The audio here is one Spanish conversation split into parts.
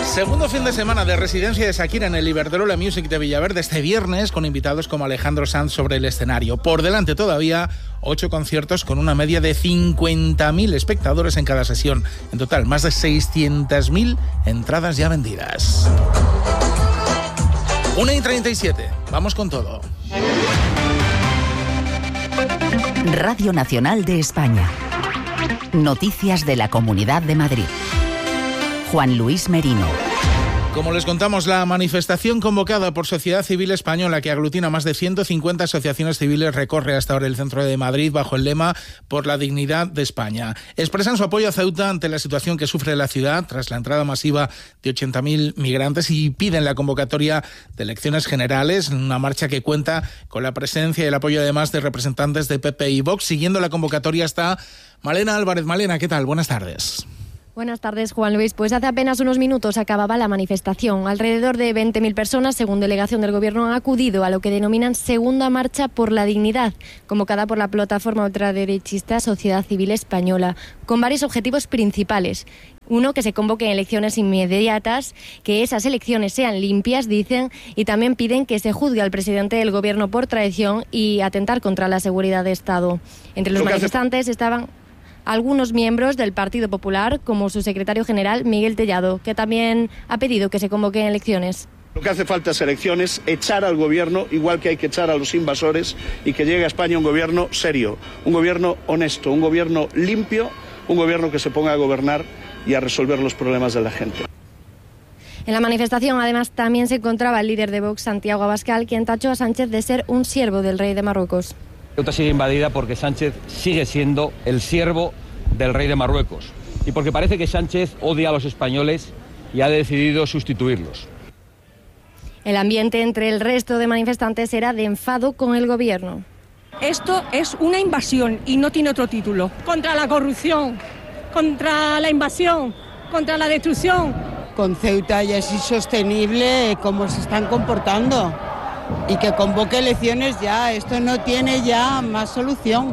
Segundo fin de semana de residencia de Shakira en el Iberdrola Music de Villaverde este viernes, con invitados como Alejandro Sanz sobre el escenario. Por delante todavía 8 conciertos con una media de 50.000 espectadores en cada sesión. En total, más de 600.000 entradas ya vendidas. 1:37. Vamos con todo. Radio Nacional de España. Noticias de la Comunidad de Madrid. Juan Luis Merino. Como les contamos, la manifestación convocada por Sociedad Civil Española, que aglutina más de 150 asociaciones civiles, recorre hasta ahora el centro de Madrid bajo el lema Por la dignidad de España. Expresan su apoyo a Ceuta ante la situación que sufre la ciudad tras la entrada masiva de 80.000 migrantes y piden la convocatoria de elecciones generales, una marcha que cuenta con la presencia y el apoyo además de representantes de PP y Vox. Siguiendo la convocatoria está Malena Álvarez. Malena, ¿qué tal? Buenas tardes. Buenas tardes, Juan Luis. Pues hace apenas unos minutos acababa la manifestación. Alrededor de 20.000 personas, según delegación del Gobierno, han acudido a lo que denominan Segunda Marcha por la Dignidad, convocada por la plataforma ultraderechista Sociedad Civil Española, con varios objetivos principales. Uno, que se convoquen elecciones inmediatas, que esas elecciones sean limpias, dicen, y también piden que se juzgue al presidente del Gobierno por traición y atentar contra la seguridad de Estado. Entre los manifestantes estaban algunos miembros del Partido Popular, como su secretario general, Miguel Tellado, que también ha pedido que se convoquen elecciones. Lo que hace falta es elecciones, echar al gobierno, igual que hay que echar a los invasores, y que llegue a España un gobierno serio, un gobierno honesto, un gobierno limpio, un gobierno que se ponga a gobernar y a resolver los problemas de la gente. En la manifestación, además, también se encontraba el líder de Vox, Santiago Abascal, quien tachó a Sánchez de ser un siervo del rey de Marruecos. Ceuta sigue invadida porque Sánchez sigue siendo el siervo del rey de Marruecos y porque parece que Sánchez odia a los españoles y ha decidido sustituirlos. El ambiente entre el resto de manifestantes era de enfado con el gobierno. Esto es una invasión y no tiene otro título. Contra la corrupción, contra la invasión, contra la destrucción. Con Ceuta ya es insostenible cómo se están comportando. Y que convoque elecciones ya, esto no tiene ya más solución.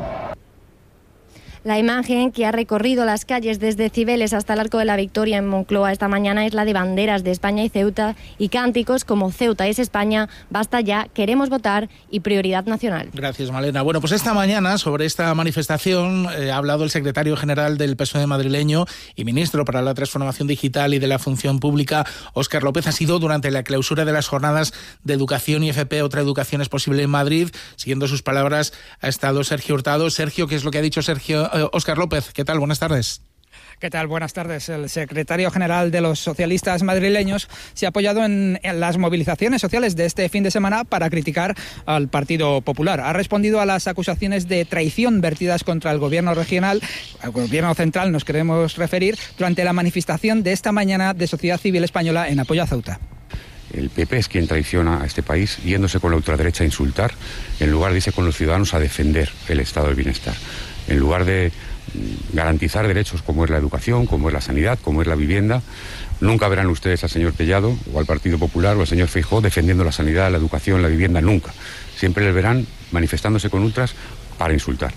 La imagen que ha recorrido las calles desde Cibeles hasta el Arco de la Victoria en Moncloa esta mañana es la de banderas de España y Ceuta y cánticos como Ceuta es España, basta ya, queremos votar y prioridad nacional. Gracias, Malena. Bueno, pues esta mañana sobre esta manifestación ha hablado el secretario general del PSOE madrileño y ministro para la Transformación Digital y de la Función Pública, Óscar López. Ha sido durante la clausura de las jornadas de educación y FP, otra educación es posible en Madrid. Siguiendo sus palabras ha estado Sergio Hurtado. Sergio, ¿qué es lo que ha dicho Óscar López? ¿Qué tal? Buenas tardes. ¿Qué tal? Buenas tardes. El secretario general de los socialistas madrileños se ha apoyado en las movilizaciones sociales de este fin de semana para criticar al Partido Popular. Ha respondido a las acusaciones de traición vertidas contra el gobierno regional, al gobierno central nos queremos referir, durante la manifestación de esta mañana de Sociedad Civil Española en apoyo a Ceuta. El PP es quien traiciona a este país yéndose con la ultraderecha a insultar, en lugar de irse con los ciudadanos a defender el estado del bienestar. En lugar de garantizar derechos como es la educación, como es la sanidad, como es la vivienda, nunca verán ustedes al señor Tellado o al Partido Popular o al señor Feijóo defendiendo la sanidad, la educación, la vivienda, nunca. Siempre les verán manifestándose con ultras para insultar.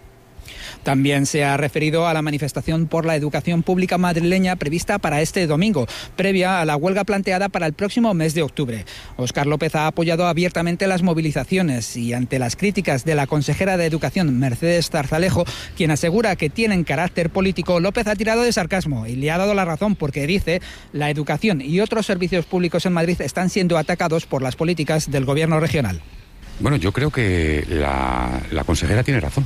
También se ha referido a la manifestación por la educación pública madrileña prevista para este domingo, previa a la huelga planteada para el próximo mes de octubre. Óscar López ha apoyado abiertamente las movilizaciones y ante las críticas de la consejera de Educación, Mercedes Zarzalejo, quien asegura que tienen carácter político, López ha tirado de sarcasmo y le ha dado la razón porque dice la educación y otros servicios públicos en Madrid están siendo atacados por las políticas del gobierno regional. Bueno, yo creo que la consejera tiene razón.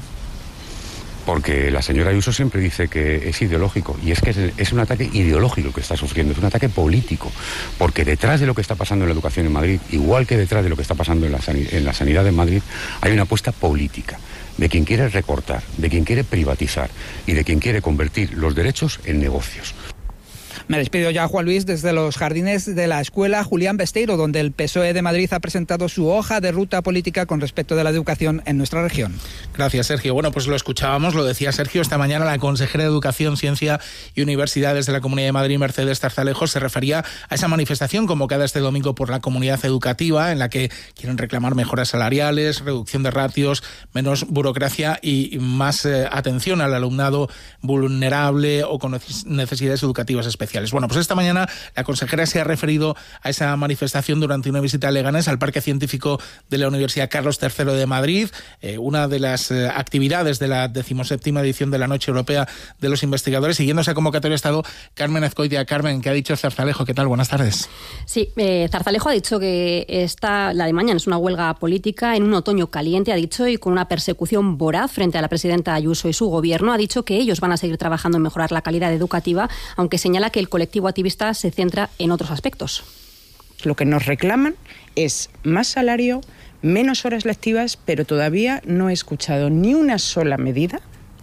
Porque la señora Ayuso siempre dice que es ideológico, y es que es un ataque ideológico que está sufriendo, es un ataque político, porque detrás de lo que está pasando en la educación en Madrid, igual que detrás de lo que está pasando en la sanidad en Madrid, hay una apuesta política de quien quiere recortar, de quien quiere privatizar y de quien quiere convertir los derechos en negocios. Me despido ya, Juan Luis, desde los jardines de la Escuela Julián Besteiro, donde el PSOE de Madrid ha presentado su hoja de ruta política con respecto de la educación en nuestra región. Gracias, Sergio. Bueno, pues lo escuchábamos, lo decía Sergio, esta mañana la consejera de Educación, Ciencia y Universidades de la Comunidad de Madrid, Mercedes Zarzalejo, se refería a esa manifestación convocada este domingo por la comunidad educativa, en la que quieren reclamar mejoras salariales, reducción de ratios, menos burocracia y más atención al alumnado vulnerable o con necesidades educativas especiales. sociales. Bueno, pues esta mañana la consejera se ha referido a esa manifestación durante una visita a Leganés, al Parque Científico de la Universidad Carlos III de Madrid, una de las actividades de la 17ª edición de la Noche Europea de los Investigadores. Siguiendo esa convocatoria ha estado Carmen Azcoitia. Carmen, ¿qué ha dicho Zarzalejo? ¿Qué tal? Buenas tardes. Sí, Zarzalejo ha dicho que la de mañana es una huelga política en un otoño caliente, ha dicho, y con una persecución voraz frente a la presidenta Ayuso y su gobierno. Ha dicho que ellos van a seguir trabajando en mejorar la calidad educativa, aunque señala que el colectivo activista se centra en otros aspectos. Lo que nos reclaman es más salario, menos horas lectivas, pero todavía no he escuchado ni una sola medida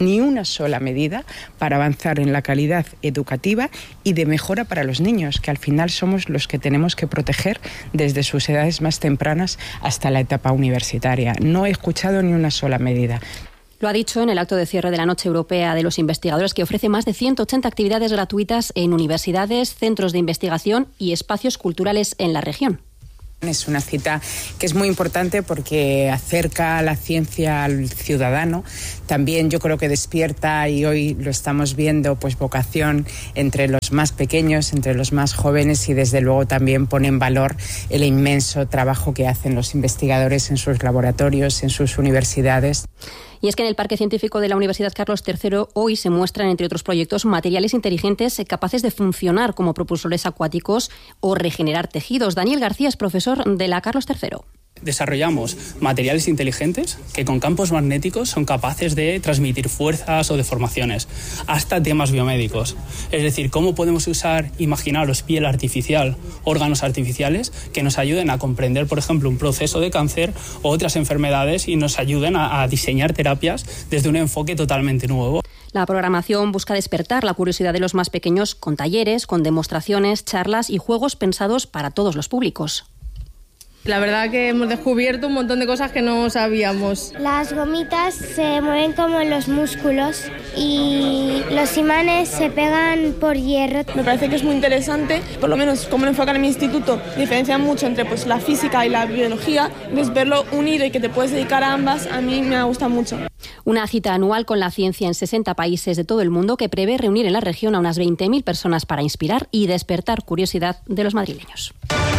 para avanzar en la calidad educativa y de mejora para los niños, que al final somos los que tenemos que proteger desde sus edades más tempranas hasta la etapa universitaria. No he escuchado ni una sola medida. Lo ha dicho en el acto de cierre de la Noche Europea de los Investigadores, que ofrece más de 180 actividades gratuitas en universidades, centros de investigación y espacios culturales en la región. Es una cita que es muy importante porque acerca la ciencia al ciudadano. También yo creo que despierta, y hoy lo estamos viendo, pues vocación entre los más pequeños, entre los más jóvenes, y desde luego también pone en valor el inmenso trabajo que hacen los investigadores en sus laboratorios, en sus universidades. Y es que en el Parque Científico de la Universidad Carlos III hoy se muestran, entre otros proyectos, materiales inteligentes capaces de funcionar como propulsores acuáticos o regenerar tejidos. Daniel García es profesor de la Carlos III. Desarrollamos materiales inteligentes que con campos magnéticos son capaces de transmitir fuerzas o deformaciones, hasta temas biomédicos. Es decir, cómo podemos imaginaros piel artificial, órganos artificiales que nos ayuden a comprender, por ejemplo, un proceso de cáncer o otras enfermedades y nos ayuden a diseñar terapias desde un enfoque totalmente nuevo. La programación busca despertar la curiosidad de los más pequeños con talleres, con demostraciones, charlas y juegos pensados para todos los públicos. La verdad que hemos descubierto un montón de cosas que no sabíamos. Las gomitas se mueven como los músculos y los imanes se pegan por hierro. Me parece que es muy interesante, por lo menos como lo enfocan en mi instituto, diferencian mucho entre la física y la biología. Entonces verlo unido y que te puedes dedicar a ambas, a mí me gusta mucho. Una cita anual con la ciencia en 60 países de todo el mundo que prevé reunir en la región a unas 20.000 personas para inspirar y despertar curiosidad de los madrileños.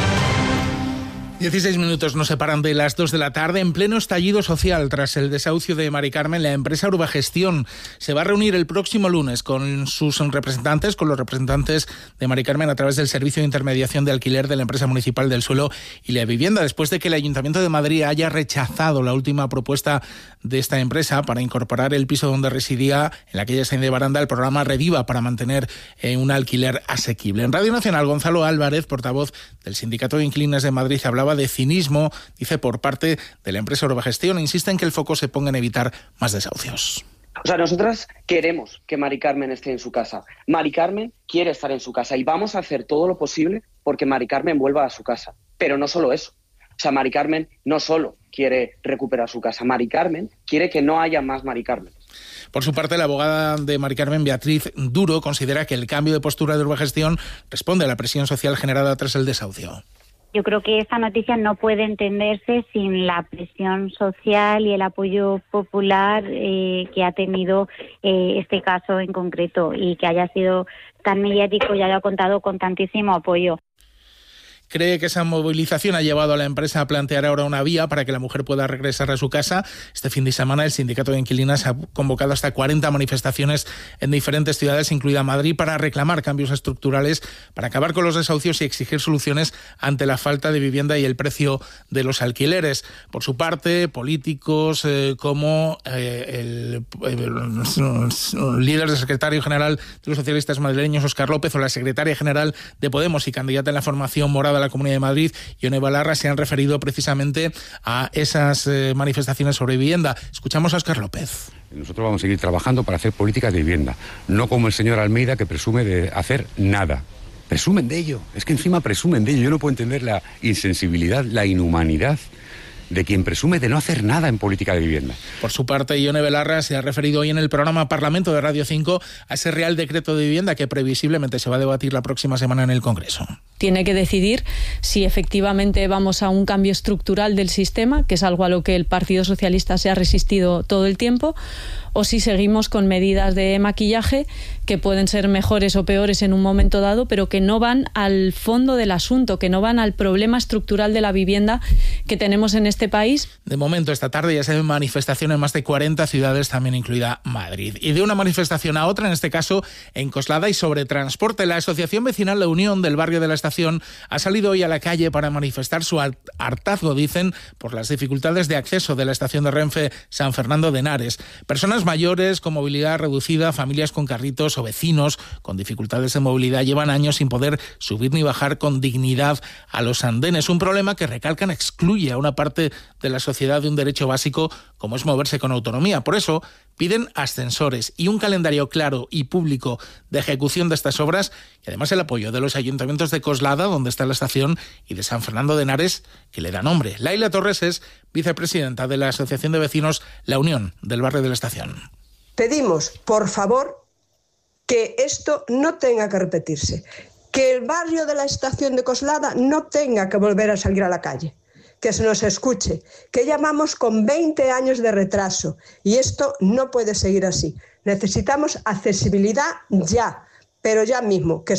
16 minutos nos separan de las 2 de la tarde. En pleno estallido social tras el desahucio de Mari Carmen, la empresa Urbagestión se va a reunir el próximo lunes con sus representantes, con los representantes de Mari Carmen, a través del servicio de intermediación de alquiler de la empresa municipal del suelo y la vivienda, después de que el Ayuntamiento de Madrid haya rechazado la última propuesta de esta empresa para incorporar el piso donde residía, en la calle Sainz de Baranda, el programa Reviva, para mantener un alquiler asequible. En Radio Nacional, Gonzalo Álvarez, portavoz del Sindicato de Inquilinos de Madrid, hablaba de cinismo, dice, por parte de la empresa Urbagestión, e insiste en que el foco se ponga en evitar más desahucios. O sea, nosotras queremos que Mari Carmen esté en su casa. Mari Carmen quiere estar en su casa y vamos a hacer todo lo posible porque Mari Carmen vuelva a su casa. Pero no solo eso. O sea, Mari Carmen no solo quiere recuperar su casa, Mari Carmen quiere que no haya más Mari Carmen. Por su parte, la abogada de Mari Carmen, Beatriz Duro, considera que el cambio de postura de Urbagestión responde a la presión social generada tras el desahucio. Yo creo que esta noticia no puede entenderse sin la presión social y el apoyo popular que ha tenido este caso en concreto, y que haya sido tan mediático y haya contado con tantísimo apoyo. Cree que esa movilización ha llevado a la empresa a plantear ahora una vía para que la mujer pueda regresar a su casa. Este fin de semana el Sindicato de Inquilinas ha convocado hasta 40 manifestaciones en diferentes ciudades, incluida Madrid, para reclamar cambios estructurales, para acabar con los desahucios y exigir soluciones ante la falta de vivienda y el precio de los alquileres. Por su parte, políticos como el líder del secretario general de los socialistas madrileños, Óscar López, o la secretaria general de Podemos y candidata en la formación morada la Comunidad de Madrid, Ione Balarra, se han referido precisamente a esas manifestaciones sobre vivienda. Escuchamos a Óscar López. Nosotros vamos a seguir trabajando para hacer políticas de vivienda, no como el señor Almeida, que presume de hacer nada. Presumen de ello, es que encima presumen de ello. Yo no puedo entender la insensibilidad, la inhumanidad de quien presume de no hacer nada en política de vivienda. Por su parte, Ione Belarra se ha referido hoy en el programa Parlamento de Radio 5 a ese Real Decreto de Vivienda que previsiblemente se va a debatir la próxima semana en el Congreso. Tiene que decidir si efectivamente vamos a un cambio estructural del sistema, que es algo a lo que el Partido Socialista se ha resistido todo el tiempo, o si seguimos con medidas de maquillaje que pueden ser mejores o peores en un momento dado, pero que no van al fondo del asunto, que no van al problema estructural de la vivienda que tenemos en este país. De momento, esta tarde ya se ven manifestaciones en más de 40 ciudades, también incluida Madrid. Y de una manifestación a otra, en este caso en Coslada y sobre transporte, la Asociación Vecinal La Unión del barrio de la Estación ha salido hoy a la calle para manifestar su hartazgo, dicen, por las dificultades de acceso de la estación de Renfe San Fernando de Henares. Personas mayores con movilidad reducida, familias con carritos o vecinos con dificultades de movilidad llevan años sin poder subir ni bajar con dignidad a los andenes. Un problema que, recalcan, excluye a una parte de la sociedad de un derecho básico como es moverse con autonomía. Por eso piden ascensores y un calendario claro y público de ejecución de estas obras y además el apoyo de los ayuntamientos de Coslada, donde está la estación, y de San Fernando de Henares, que le da nombre. Laila Torres es vicepresidenta de la Asociación de Vecinos La Unión del barrio de la Estación. Pedimos, por favor, que esto no tenga que repetirse, que el barrio de la Estación de Coslada no tenga que volver a salir a la calle, que se nos escuche, que llamamos con 20 años de retraso y esto no puede seguir así. Necesitamos accesibilidad ya, pero ya mismo, que